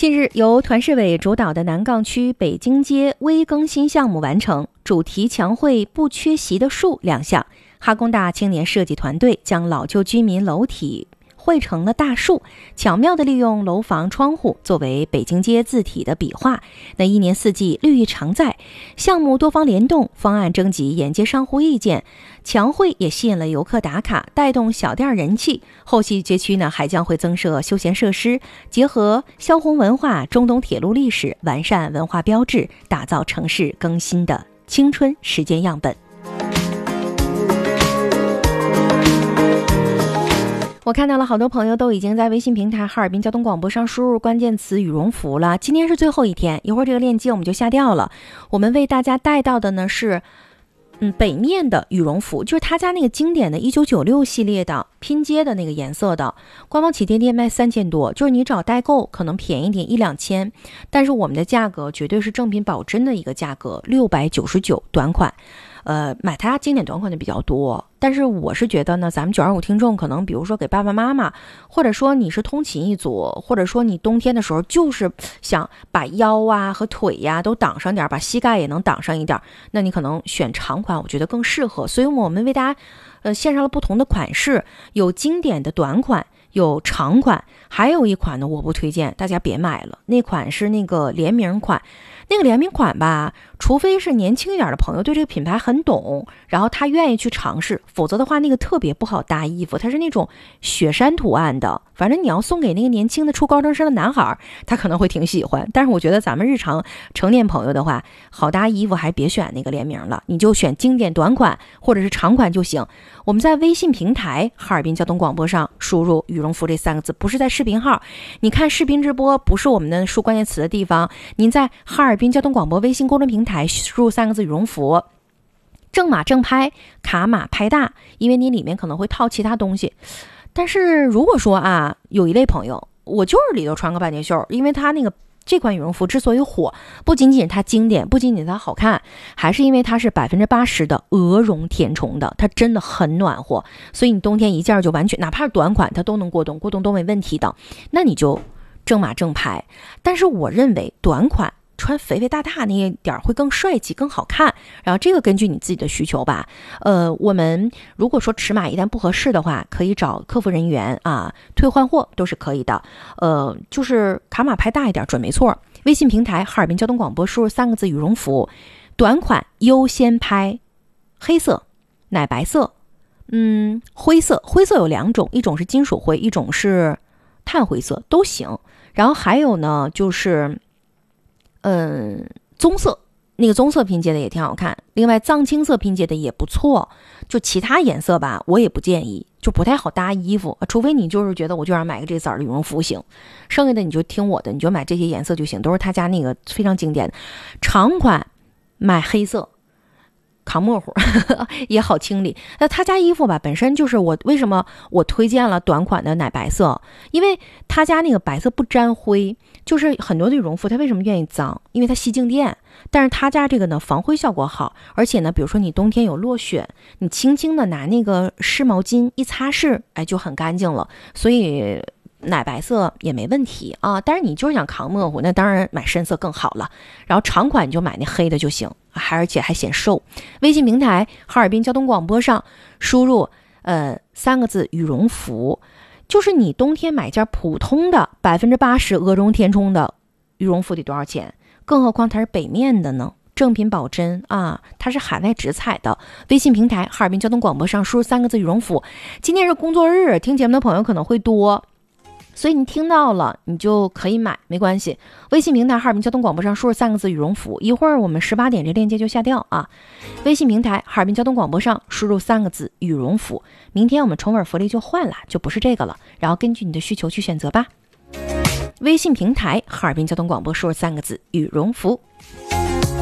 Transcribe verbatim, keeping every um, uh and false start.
近日，由团市委主导的南岗区北京街微更新项目完成，主题墙绘不缺席的树亮相。哈工大青年设计团队将老旧居民楼体绘成了大树，巧妙地利用楼房窗户作为北京街字体的笔画，那一年四季绿意常在。项目多方联动，方案征集沿街商户意见，墙绘也吸引了游客打卡，带动小店人气。后续街区呢还将会增设休闲设施，结合萧红文化、中东铁路历史，完善文化标志，打造城市更新的青春时间样本。我看到了好多朋友都已经在微信平台哈尔滨交通广播上输入关键词羽绒服了。今天是最后一天，一会儿这个链接我们就下掉了。我们为大家带到的呢是嗯，北面的羽绒服，就是他家那个经典的一九九六系列的拼接的那个颜色的，官方起店店卖三千多，就是你找代购可能便宜点一两千，但是我们的价格绝对是正品保真的一个价格，六百九十九短款。呃，买他家经典短款的比较多，但是我是觉得呢，咱们九二五听众可能比如说给爸爸妈妈，或者说你是通勤一族，或者说你冬天的时候就是想把腰啊和腿呀、啊、都挡上点，把膝盖也能挡上一点，那你可能选长款我觉得更适合。所以我们为大家呃献上了不同的款式，有经典的短款，有长款，还有一款呢我不推荐，大家别买了，那款是那个联名款。那个联名款吧，除非是年轻一点的朋友对这个品牌很懂，然后他愿意去尝试，否则的话那个特别不好搭衣服，它是那种雪山图案的，反正你要送给那个年轻的初高中生的男孩，他可能会挺喜欢。但是我觉得咱们日常成年朋友的话，好搭衣服还别选那个联名了，你就选经典短款或者是长款就行。我们在微信平台哈尔滨交通广播上输入羽绒服这三个字，不是在视频号，你看视频直播不是我们的输关键词的地方，您在哈尔滨哈尔滨交通广播微信公众平台输入三个字羽绒服，正码正拍，卡码拍大，因为你里面可能会套其他东西。但是如果说啊，有一类朋友，我就是里头穿个半截袖，因为他那个这款羽绒服之所以火，不仅仅是它经典，不仅仅是它好看，还是因为它是百分之八十的鹅绒填充的，它真的很暖和，所以你冬天一件就完全，哪怕是短款，它都能过冬，过冬都没问题的。那你就正码正拍。但是我认为短款穿肥肥大大那一点会更帅气更好看，然后这个根据你自己的需求吧。呃，我们如果说尺码一旦不合适的话，可以找客服人员啊退换货都是可以的。呃，就是卡码拍大一点准没错。微信平台哈尔滨交通广播输入三个字羽绒服，短款优先拍黑色、奶白色、嗯灰色，灰色有两种，一种是金属灰，一种是炭灰色都行。然后还有呢就是嗯，棕色，那个棕色拼接的也挺好看，另外藏青色拼接的也不错，就其他颜色吧我也不建议，就不太好搭衣服，除非你就是觉得我就想买个这色儿的羽绒服行，剩下的你就听我的，你就买这些颜色就行，都是他家那个非常经典的。长款买黑色扛模糊也好清理。那他家衣服吧本身就是我为什么我推荐了短款的奶白色，因为他家那个白色不沾灰，就是很多的羽绒服他为什么愿意脏，因为它吸静电，但是他家这个呢防灰效果好，而且呢比如说你冬天有落雪，你轻轻的拿那个湿毛巾一擦拭，哎就很干净了，所以奶白色也没问题啊。但是你就是想扛模糊，那当然买深色更好了，然后长款你就买那黑的就行，还而且还显瘦。微信平台哈尔滨交通广播上输入呃三个字羽绒服，就是你冬天买件普通的百分之八十鹅绒填充的羽绒服得多少钱？更何况它是北面的呢，正品保真啊，它是海外直采的。微信平台哈尔滨交通广播上输入三个字羽绒服。今天是工作日，听节目的朋友可能会多，所以你听到了你就可以买，没关系。微信平台哈尔滨交通广播上输入三个字羽绒服，一会儿我们十八点这链接就下掉啊。微信平台哈尔滨交通广播上输入三个字羽绒服，明天我们宠粉福利就换了，就不是这个了，然后根据你的需求去选择吧。微信平台哈尔滨交通广播输入三个字羽绒服。